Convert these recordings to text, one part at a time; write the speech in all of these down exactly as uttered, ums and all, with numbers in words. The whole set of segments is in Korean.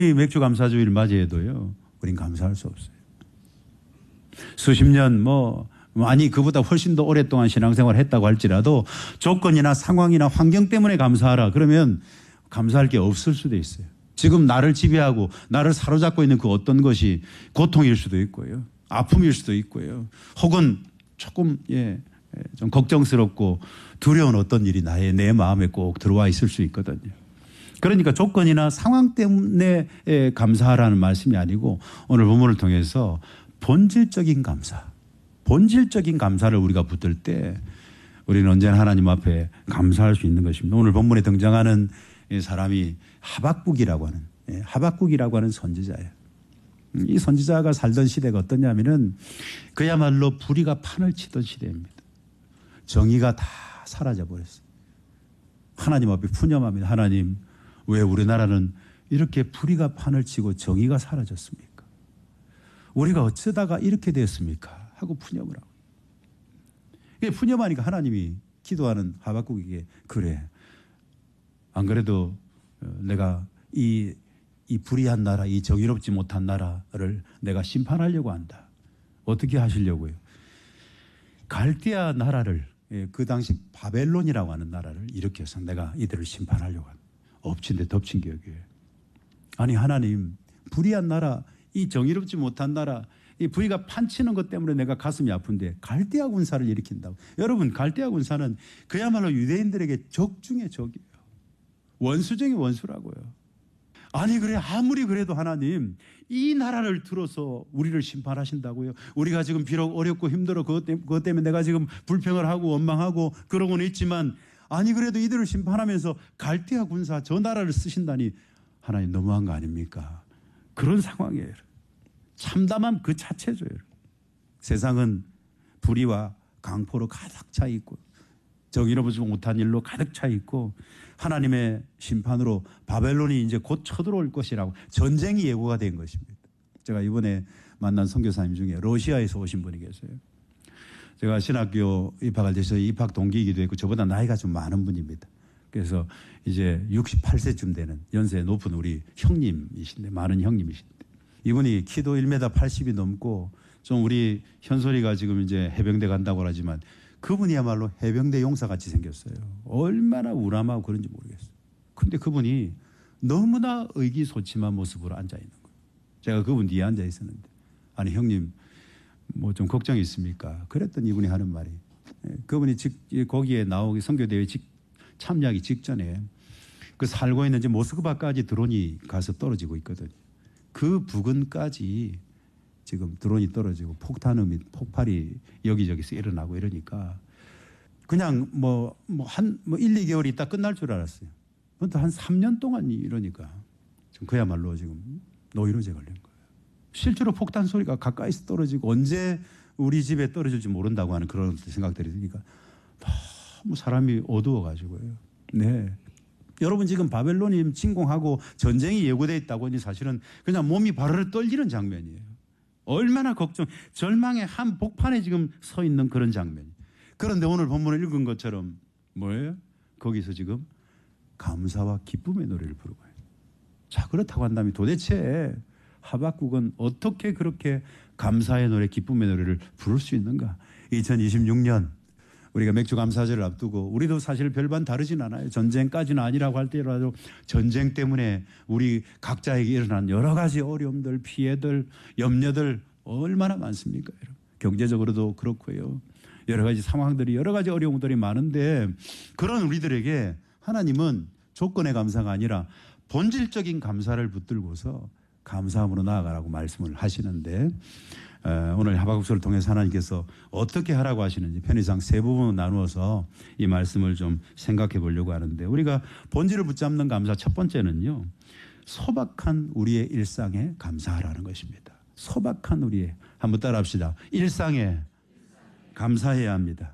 이 맥주 감사주의를 맞이해도요, 우린 감사할 수 없어요. 수십 년 뭐 아니 그보다 훨씬 더 오랫동안 신앙생활을 했다고 할지라도 조건이나 상황이나 환경 때문에 감사하라 그러면 감사할 게 없을 수도 있어요. 지금 나를 지배하고 나를 사로잡고 있는 그 어떤 것이 고통일 수도 있고요, 아픔일 수도 있고요, 혹은 조금 예, 좀 걱정스럽고 두려운 어떤 일이 나의 내 마음에 꼭 들어와 있을 수 있거든요. 그러니까 조건이나 상황 때문에 감사하라는 말씀이 아니고 오늘 본문을 통해서 본질적인 감사, 본질적인 감사를 우리가 붙들 때 우리는 언제나 하나님 앞에 감사할 수 있는 것입니다. 오늘 본문에 등장하는 사람이 하박국이라고 하는, 하박국이라고 하는 선지자예요. 이 선지자가 살던 시대가 어떠냐면은 그야말로 불의가 판을 치던 시대입니다. 정의가 다 사라져 버렸어요. 하나님 앞에 푸념합니다. 하나님, 왜 우리나라는 이렇게 불의가 판을 치고 정의가 사라졌습니까? 우리가 어쩌다가 이렇게 됐습니까? 하고 푸념을 하고. 푸념하니까 하나님이 기도하는 하박국에게, 그래, 안 그래도 내가 이, 이 불의한 나라, 이 정의롭지 못한 나라를 내가 심판하려고 한다. 어떻게 하시려고요? 갈대아 나라를, 그 당시 바벨론이라고 하는 나라를 일으켜서 내가 이들을 심판하려고 한다. 엎친 데 덮친 격이에요. 아니 하나님, 불의한 나라, 이 정의롭지 못한 나라, 이 불의가 판치는 것 때문에 내가 가슴이 아픈데 갈대아 군사를 일으킨다고. 여러분, 갈대아 군사는 그야말로 유대인들에게 적 중의 적이에요. 원수 중의 원수라고요. 아니 그래, 아무리 그래도 하나님 이 나라를 들어서 우리를 심판하신다고요? 우리가 지금 비록 어렵고 힘들어 그것 때문에, 그것 때문에 내가 지금 불평을 하고 원망하고 그러고는 있지만, 아니 그래도 이들을 심판하면서 갈대아 군사 저 나라를 쓰신다니 하나님 너무한 거 아닙니까? 그런 상황이에요. 참담함 그 자체죠. 세상은 불의와 강포로 가득 차 있고 정의롭지 못한 일로 가득 차 있고 하나님의 심판으로 바벨론이 이제 곧 쳐들어올 것이라고 전쟁이 예고가 된 것입니다. 제가 이번에 만난 선교사님 중에 러시아에서 오신 분이 계세요. 제가 신학교 입학할 때 저희 입학 동기이기도 했고 저보다 나이가 좀 많은 분입니다. 그래서 이제 육십팔 세쯤 되는 연세 높은 우리 형님이신데, 많은 형님이신데, 이분이 키도 일 미터 팔십이 넘고 좀 우리 현솔이가 지금 이제 해병대 간다고 하지만 그분이야말로 해병대 용사같이 생겼어요. 얼마나 우람하고 그런지 모르겠어요. 근데 그분이 너무나 의기소침한 모습으로 앉아있는 거예요. 제가 그분 뒤에 앉아 있었는데, 아니 형님 뭐 좀 걱정이 있습니까? 그랬더니 이분이 하는 말이, 그분이 직, 거기에 나오기 선교대회 직, 참여하기 직전에 그 살고 있는 이제 모스크바까지 드론이 가서 떨어지고 있거든요. 그 부근까지 지금 드론이 떨어지고 폭탄음이, 폭발이 여기저기서 일어나고 이러니까 그냥 뭐, 뭐 한, 뭐 일, 이 개월 있다 끝날 줄 알았어요. 그런데 한 삼 년 동안 이러니까 지금 그야말로 지금 노이로제 걸린 거예요. 실제로 폭탄 소리가 가까이서 떨어지고 언제 우리 집에 떨어질지 모른다고 하는 그런 생각들이 드니까 너무 사람이 어두워가지고요. 네. 여러분 지금 바벨론이 침공하고 전쟁이 예고되어 있다고 하니 사실은 그냥 몸이 바르르 떨리는 장면이에요. 얼마나 걱정, 절망의 한 복판에 지금 서 있는 그런 장면. 그런데 오늘 본문을 읽은 것처럼 뭐예요? 거기서 지금 감사와 기쁨의 노래를 부르고 해요. 자, 그렇다고 한다면 도대체 하박국은 어떻게 그렇게 감사의 노래, 기쁨의 노래를 부를 수 있는가? 이천이십육 년 우리가 맥주 감사절을 앞두고 우리도 사실 별반 다르진 않아요. 전쟁까지는 아니라고 할때라도 전쟁 때문에 우리 각자에게 일어난 여러 가지 어려움들, 피해들, 염려들 얼마나 많습니까? 여러분. 경제적으로도 그렇고요. 여러 가지 상황들이, 여러 가지 어려움들이 많은데 그런 우리들에게 하나님은 조건의 감사가 아니라 본질적인 감사를 붙들고서 감사함으로 나아가라고 말씀을 하시는데, 오늘 하박국서를 통해서 하나님께서 어떻게 하라고 하시는지 편의상 세 부분으로 나누어서 이 말씀을 좀 생각해 보려고 하는데, 우리가 본질을 붙잡는 감사 첫 번째는요, 소박한 우리의 일상에 감사하라는 것입니다. 소박한 우리의, 한번 따라합시다. 일상에 감사해야 합니다.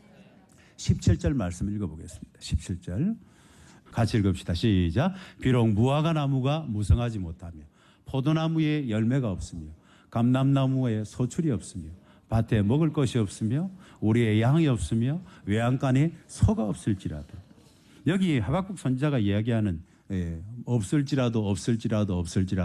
십칠 절 말씀 읽어보겠습니다. 십칠 절 같이 읽읍시다. 시작. 비록 무화과 나무가 무성하지 못하며 포도나무에 열매가 없으며 감람나무에 소출이 없으며 밭에 먹을 것이 없으며 우리의 양이 없으며 외양간에 소가 없을지라도. 여기 하박국 선지자가 이야기하는 예, 없을지라도 없을지라도 없을지라도